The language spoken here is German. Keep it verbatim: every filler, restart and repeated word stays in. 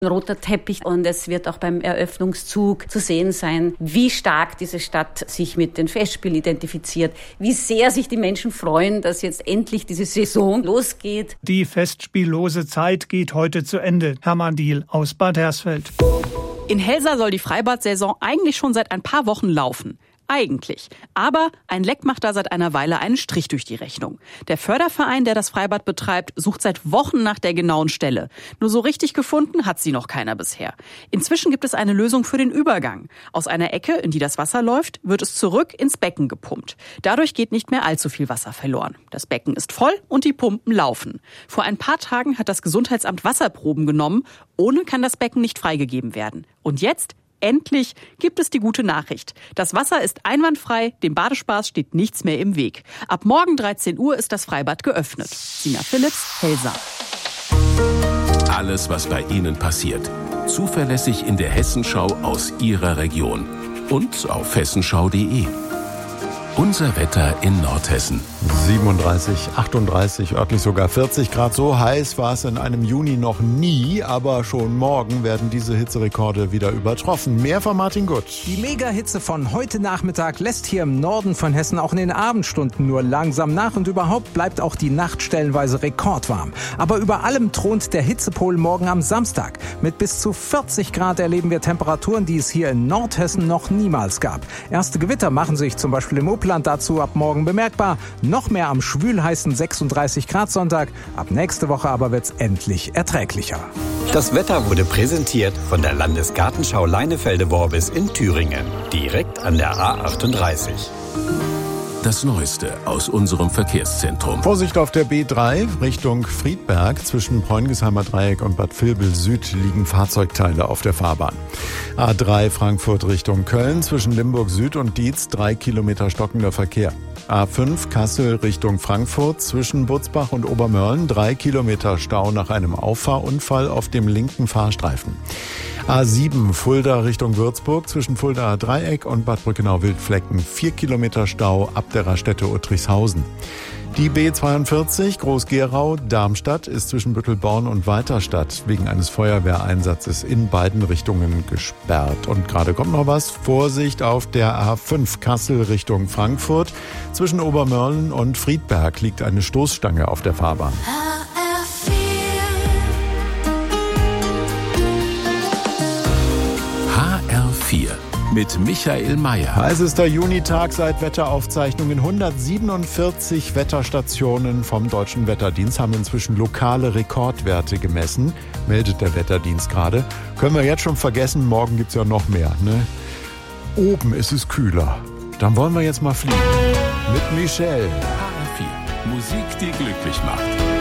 Ein roter Teppich und es wird auch beim Eröffnungszug zu sehen sein, wie stark diese Stadt sich mit den Festspielen identifiziert, wie sehr sich die Menschen freuen, dass jetzt endlich diese Saison losgeht. Die festspiellose Zeit geht heute zu Ende. Hermann Diehl aus Bad Hersfeld. In Helsa soll die Freibad-Saison eigentlich schon seit ein paar Wochen laufen. Eigentlich. Aber ein Leck macht da seit einer Weile einen Strich durch die Rechnung. Der Förderverein, der das Freibad betreibt, sucht seit Wochen nach der genauen Stelle. Nur so richtig gefunden hat sie noch keiner bisher. Inzwischen gibt es eine Lösung für den Übergang. Aus einer Ecke, in die das Wasser läuft, wird es zurück ins Becken gepumpt. Dadurch geht nicht mehr allzu viel Wasser verloren. Das Becken ist voll und die Pumpen laufen. Vor ein paar Tagen hat das Gesundheitsamt Wasserproben genommen. Ohne kann das Becken nicht freigegeben werden. Und jetzt? Endlich gibt es die gute Nachricht. Das Wasser ist einwandfrei, dem Badespaß steht nichts mehr im Weg. Ab morgen dreizehn Uhr ist das Freibad geöffnet. Sina Philipps, Helsa. Alles, was bei Ihnen passiert. Zuverlässig in der Hessenschau aus Ihrer Region. Und auf hessenschau punkt de. Unser Wetter in Nordhessen. siebenunddreißig, achtunddreißig, örtlich sogar vierzig Grad. So heiß war es in einem Juni noch nie, aber schon morgen werden diese Hitzerekorde wieder übertroffen. Mehr von Martin Gutt. Die Mega-Hitze von heute Nachmittag lässt hier im Norden von Hessen auch in den Abendstunden nur langsam nach und überhaupt bleibt auch die Nacht stellenweise rekordwarm. Aber über allem thront der Hitzepol morgen am Samstag. Mit bis zu vierzig Grad erleben wir Temperaturen, die es hier in Nordhessen noch niemals gab. Erste Gewitter machen sich zum Beispiel im Upland dazu ab morgen bemerkbar. Noch mehr am schwülheißen sechsunddreißig Grad Sonntag. Ab nächste Woche aber wird's endlich erträglicher. Das Wetter wurde präsentiert von der Landesgartenschau Leinefelde-Worbis in Thüringen. Direkt an der A achtunddreißig. Das Neueste aus unserem Verkehrszentrum. Vorsicht auf der B drei Richtung Friedberg. Zwischen Bräunigesheimer Dreieck und Bad Vilbel Süd liegen Fahrzeugteile auf der Fahrbahn. A drei Frankfurt Richtung Köln. Zwischen Limburg Süd und Dietz drei Kilometer stockender Verkehr. A fünf Kassel Richtung Frankfurt. Zwischen Butzbach und Obermörlen drei Kilometer Stau nach einem Auffahrunfall auf dem linken Fahrstreifen. A sieben Fulda Richtung Würzburg. Zwischen Fuldaer Dreieck und Bad Brückenau-Wildflecken vier Kilometer Stau ab der Raststätte Uttrichshausen. Die B zweiundvierzig Groß-Gerau Darmstadt ist zwischen Büttelborn und Weiterstadt wegen eines Feuerwehreinsatzes in beiden Richtungen gesperrt. Und gerade kommt noch was. Vorsicht auf der A fünf Kassel Richtung Frankfurt. Zwischen Obermörlen und Friedberg liegt eine Stoßstange auf der Fahrbahn. H R vier mit Michael Mayer. Heißester Junitag seit Wetteraufzeichnungen. hundertsiebenundvierzig Wetterstationen vom Deutschen Wetterdienst haben inzwischen lokale Rekordwerte gemessen, meldet der Wetterdienst gerade. Können wir jetzt schon vergessen, morgen gibt's ja noch mehr. Ne? Oben ist es kühler. Dann wollen wir jetzt mal fliegen. Mit Michelle. H R vier. Musik, die glücklich macht.